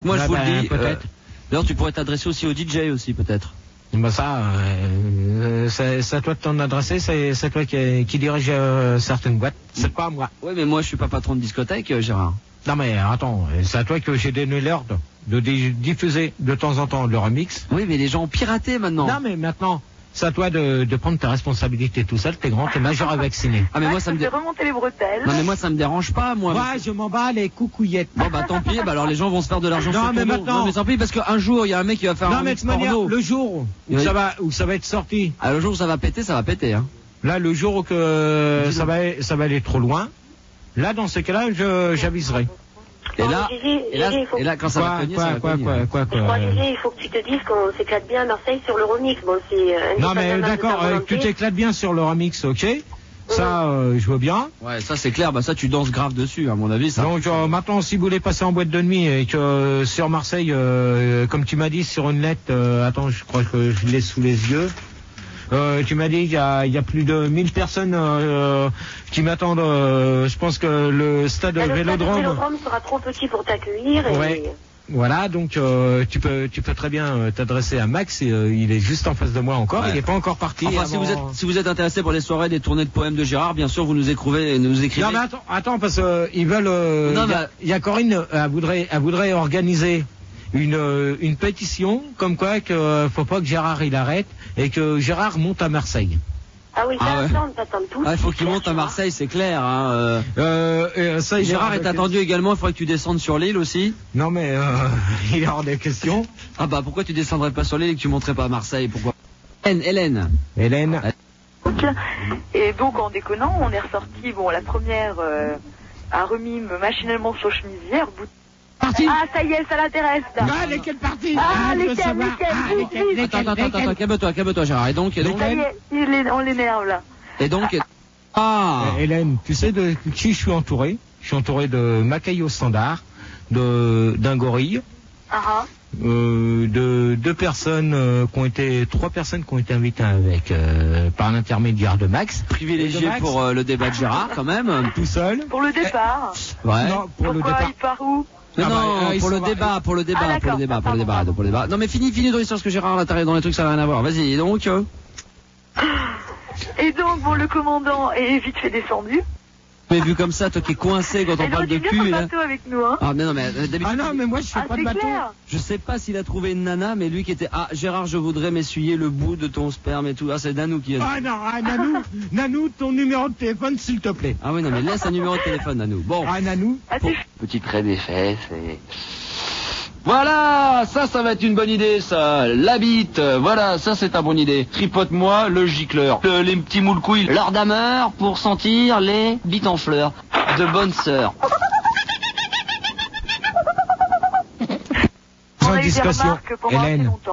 moi je vous le dis. Peut-être. D'ailleurs, tu pourrais t'adresser aussi au DJ aussi, peut-être. Bah ça, c'est à toi de t'en adresser, c'est toi qui dirige certaines boîtes. C'est pas à moi. Oui, mais moi je suis pas patron de discothèque, Gérard. Non mais attends, c'est à toi que j'ai donné l'ordre de diffuser de temps en temps le remix. Oui, mais les gens ont piraté maintenant. Non mais maintenant, c'est à toi de prendre tes responsabilités tout seul, t'es grand, t'es majeur à vacciner. Ah mais moi ça me remonter les bretelles. Non mais moi ça me dérange pas, moi. Ouais, je m'en bats les coucouillettes. Bon bah tant pis, bah alors les gens vont se faire de l'argent Non, sur mais ton dos. maintenant- Non mais tant pis parce qu'un jour il y a un mec qui va faire Non un mais de mix toute manière, porno. le jour où Oui. ça va être sorti. Ah, le jour où ça va péter hein. Là, le jour où que ça va aller trop loin, là dans ces cas-là, j'aviserai. Et Non, là, mais Gigi, et là quand ça va cogner, ça va cogner. Je crois, Gigi, il faut que tu te dises qu'on s'éclate bien à Marseille sur le remix. Bon, c'est Non mais d'accord, tu t'éclates bien sur le remix, ok. Ça, je veux bien. Ouais, ça c'est clair, bah ça tu danses grave dessus, à mon avis. Ça. Donc maintenant, si vous voulez passer en boîte de nuit et que sur Marseille, comme tu m'as dit sur une lettre, attends, je crois que je l'ai sous les yeux. Tu m'as dit qu'il y a plus de 1000 personnes qui m'attendent. Je pense que le stade Vélodrome. Le stade Vélodrome sera trop petit pour t'accueillir. Ouais. Voilà, donc tu peux très bien t'adresser à Max. Il est juste en face de moi encore. Ouais. Il n'est pas encore parti. Enfin, si vous êtes intéressé pour les soirées des tournées de poèmes de Gérard, bien sûr, vous nous écrivez. Non mais attends parce que ils veulent. Il y a Corinne, elle voudrait organiser une pétition comme quoi que faut pas que Gérard il arrête et que Gérard monte à Marseille. Ah oui, t'attends tout. Il faut qu'il monte à Marseille, c'est clair. Hein. Ça, Gérard est attendu également, il faudrait que tu descendes sur l'île aussi. Non mais il est hors des questions. Ah bah pourquoi tu descendrais pas sur l'île et que tu monterais pas à Marseille? Pourquoi? Hélène. Et donc en déconnant, on est ressorti, bon la première a remis machinalement son chemisière, Parti. Ah ça y est, ça l'intéresse là. Ah, lesquelles parties? Lesquelles. Attends, calme-toi Gérard. Et donc Ça y est, on l'énerve là. Et donc Hélène, tu sais de qui je suis entouré? Je suis entouré de Macaille Standard, d'un gorille, de trois personnes qui ont été invitées avec par l'intermédiaire de Max. Privilégié pour le débat de Gérard quand même. Tout seul. Pour le départ. Ouais. Non, pour le Pourquoi départ. il part où? Pour le débat. Non mais finis de sur ce que Gérard l'intérieur dans les trucs, ça n'a rien à voir. Vas-y, donc. Et donc, bon, le commandant est vite fait descendu. Mais vu comme ça, toi qui es coincé quand on parle de cul. Il est bateau avec nous, hein. Ah mais non mais d'habitude. Ah non mais moi je fais pas de bateau. Clair. Je sais pas s'il a trouvé une nana, mais lui qui était Gérard, je voudrais m'essuyer le bout de ton sperme et tout. Ah c'est Nanou qui a. Ah non, Nanou, ton numéro de téléphone s'il te plaît. Ah oui non mais laisse un numéro de téléphone Nanou. Bon. Ah Nanou. Petit trait des fesses et. Voilà, ça va être une bonne idée, ça. La bite, voilà, ça c'est une bonne idée. Tripote-moi le gicleur. Les petits moules couilles. L'heure d'ameur pour sentir les bites en fleurs. De bonnes sœurs. On a eu des discussion, remarques pendant assez Hélène. longtemps.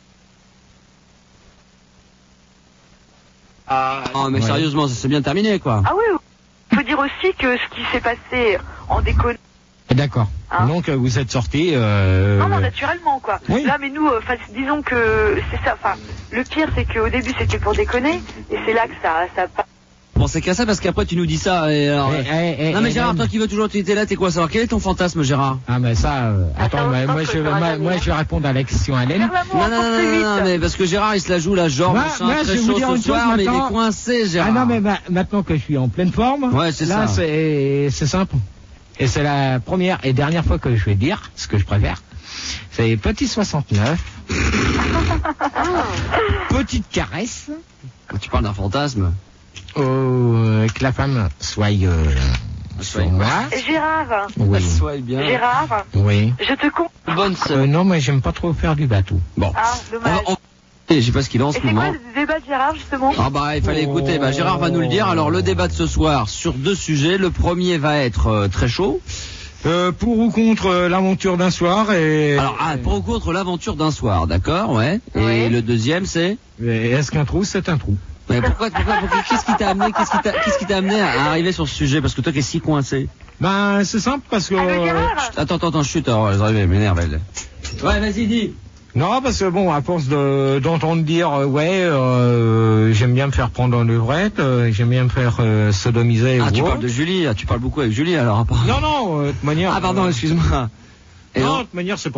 Non mais sérieusement, ça s'est bien terminé quoi. Ah oui, il faut dire aussi que ce qui s'est passé en déconnant. D'accord. Hein? Donc vous êtes sortis. Non, naturellement, quoi. Oui. Là, mais nous, disons que c'est ça. Enfin, le pire, c'est qu'au début, c'était pour déconner, et c'est là que ça. Pensez qu'à ça parce qu'après tu nous dis ça et alors. Non mais Gérard, toi qui veux toujours tu étais là, t'es quoi savoir quel est ton fantasme Gérard? Ah mais ça. Attends, moi je vais répondre à la question Hélène. Non, mais parce que Gérard il se la joue la genre très chaud ce soir, mais il est coincé Gérard. Ah non mais maintenant que je suis en pleine forme. Ouais, c'est ça. Là c'est simple. Et c'est la première et dernière fois que je vais dire ce que je préfère. C'est petit 69. Petite caresse. Quand tu parles d'un fantasme. Que la femme soit sur moi. Gérard. Oui. Soit bien. Gérard. Oui. Je te compte. Bonne sœur. Non, mais j'aime pas trop faire du bateau. Bon. Ah, dommage. Je sais pas ce qu'il a en ce Et c'est moment. quoi le débat de Gérard, justement? Ah bah il fallait écouter, Gérard va nous le dire. Alors le débat de ce soir sur deux sujets. Le premier va être très chaud. Pour ou contre l'aventure d'un soir et... Alors pour ou contre l'aventure d'un soir, d'accord, ouais. Et Ouais. le deuxième c'est... Est-ce qu'un trou c'est un trou? Mais pourquoi qu'est-ce qui t'a amené à arriver sur ce sujet? Parce que toi qui es si coincé. Ben c'est simple parce que... Gérard. Attends, chut, alors j'arrive, elle m'énerve elle. Ouais, vas-y, dis. Non, parce que bon, à force d'entendre dire j'aime bien me faire prendre en levrette, j'aime bien me faire sodomiser. Ah, tu parles de Julie, tu parles beaucoup avec Julie alors. Non, de toute manière. Ah pardon, excuse-moi. Non, de toute manière c'est